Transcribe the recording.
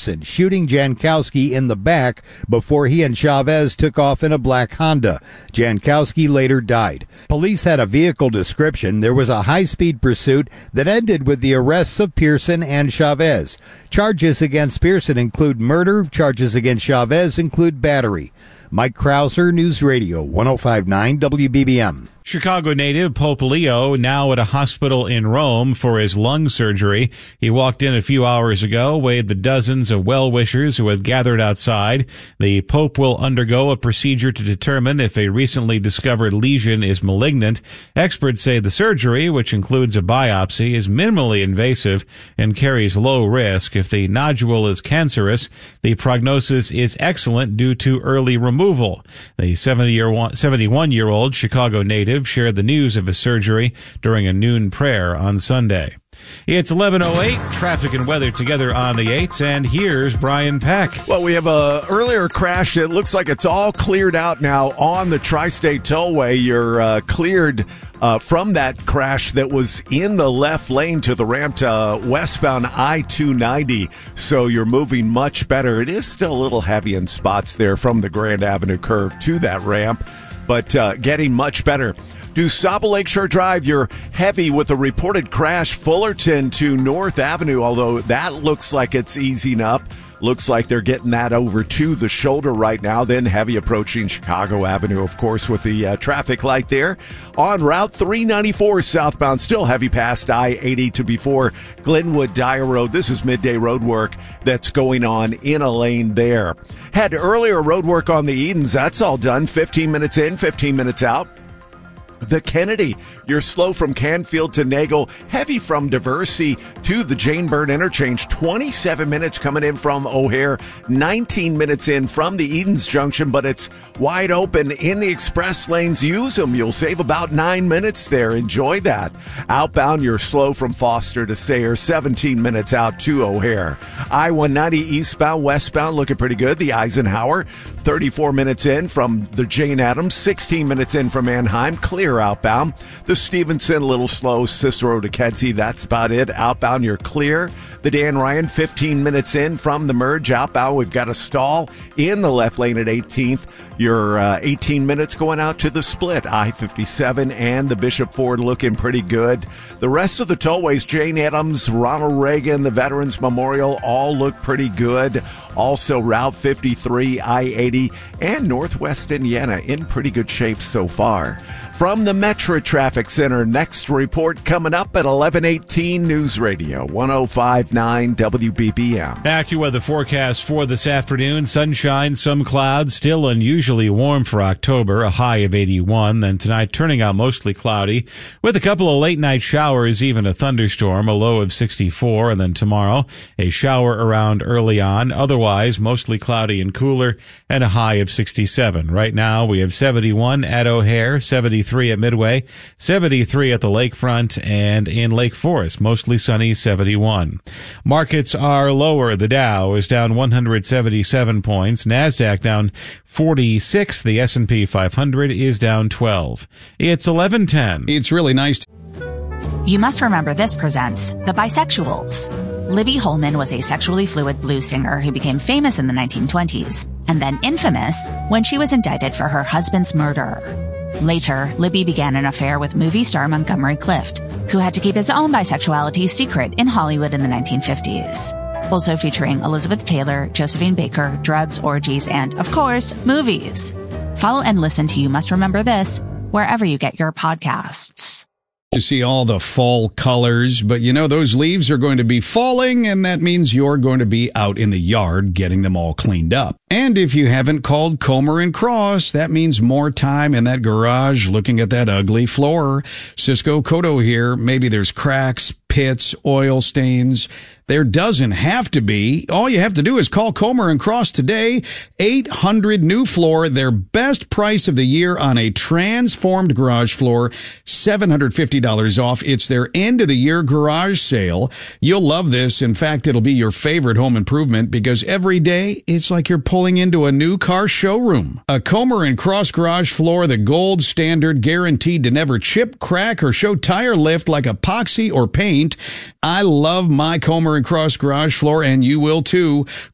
Pearson, shooting Jankowski in the back before he and Chavez took off in a black Honda. Jankowski later died. Police had a vehicle description. There was a high-speed pursuit that ended with the arrests of Pearson and Chavez. Charges against Pearson include murder. Charges against Chavez include battery. Mike Krauser, News Radio 105.9 WBBM. Chicago native Pope Leo now at a hospital in Rome for his lung surgery. He walked in a few hours ago, weighed the dozens of well-wishers who had gathered outside. The Pope will undergo a procedure to determine if a recently discovered lesion is malignant. Experts say the surgery, which includes a biopsy, is minimally invasive and carries low risk. If the nodule is cancerous, the prognosis is excellent due to early removal. The 71-year-old Chicago native shared the news of his surgery during a noon prayer on Sunday. It's 11:08, traffic and weather together on the 8s, and here's Brian Peck. Well, we have a earlier crash. It looks like it's all cleared out now on the Tri-State Tollway. You're cleared from that crash that was in the left lane to the ramp to westbound I-290, so you're moving much better. It is still a little heavy in spots there from the Grand Avenue curve to that ramp, but getting much better. DuSable Lakeshore Drive, you're heavy with a reported crash. Fullerton to North Avenue, although that looks like it's easing up. Looks like they're getting that over to the shoulder right now. Then heavy approaching Chicago Avenue, of course, with the traffic light there. On Route 394 southbound, still heavy past I-80 to before Glenwood Dyer Road. This is midday road work that's going on in a lane there. Had earlier road work on the Edens. That's all done. 15 minutes in, 15 minutes out. The Kennedy, you're slow from Canfield to Nagel, heavy from Diversey to the Jane Byrne interchange, 27 minutes coming in from O'Hare, 19 minutes in from the Edens Junction, but it's wide open in the express lanes. Use them. You'll save about 9 minutes there. Enjoy that. Outbound, you're slow from Foster to Sayre, 17 minutes out to O'Hare. I-190 eastbound, westbound, looking pretty good. The Eisenhower, 34 minutes in from the Jane Addams, 16 minutes in from Anaheim, clear outbound. The Stevenson, a little slow. Cicero to Kedzie, that's about it. Outbound, you're clear. The Dan Ryan, 15 minutes in from the merge. Outbound, we've got a stall in the left lane at 18th. You're 18 minutes going out to the split. I-57 and the Bishop Ford looking pretty good. The rest of the tollways, Jane Addams, Ronald Reagan, the Veterans Memorial, all look pretty good. Also, Route 53, I-80, and Northwest Indiana in pretty good shape so far. From the Metro Traffic Center, next report coming up at 11:18 News Radio 105.9 WBBM. AccuWeather forecast for this afternoon: sunshine, some clouds, still unusually warm for October, a high of 81. Then tonight turning out mostly cloudy with a couple of late night showers, even a thunderstorm, a low of 64. And then tomorrow a shower around early on, otherwise mostly cloudy and cooler, and a high of 67. Right now we have 71 at O'Hare, 73 at Midway, 73 at the lakefront, and in Lake Forest, mostly sunny, 71. Markets are lower. The Dow is down 177 points. NASDAQ down 46. The S&P 500 is down 12. It's 11:10. It's really nice. You Must Remember This presents The Bisexuals. Libby Holman was a sexually fluid blues singer who became famous in the 1920s and then infamous when she was indicted for her husband's murder. Later, Libby began an affair with movie star Montgomery Clift, who had to keep his own bisexuality secret in Hollywood in the 1950s. Also featuring Elizabeth Taylor, Josephine Baker, drugs, orgies, and, of course, movies. Follow and listen to You Must Remember This wherever you get your podcasts. To see all the fall colors, but you know those leaves are going to be falling, and that means you're going to be out in the yard getting them all cleaned up. And if you haven't called Comer and Cross, that means more time in that garage looking at that ugly floor. Cisco Cotto here. Maybe there's cracks, pits, oil stains. There doesn't have to be. All you have to do is call Comer and Cross today. 800 new floor, their best price of the year on a transformed garage floor, $750 off. It's their end of the year garage sale. You'll love this. In fact, it'll be your favorite home improvement because every day it's like you're pulling into a new car showroom. A Comer and Cross garage floor, the gold standard, guaranteed to never chip, crack, or show tire lift like epoxy or paint. I love my Comer and Cross garage floor, and you will too.